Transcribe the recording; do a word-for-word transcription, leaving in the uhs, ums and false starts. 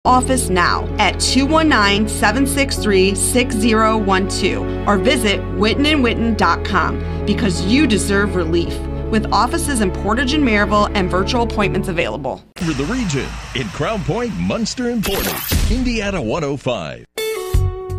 office now at two one nine, seven six three, six zero one two or visit witten and witten dot com because you deserve relief. With offices in Portage and Maryville and virtual appointments available. For the region, in Crown Point, Munster, and Portage, Indiana one oh five.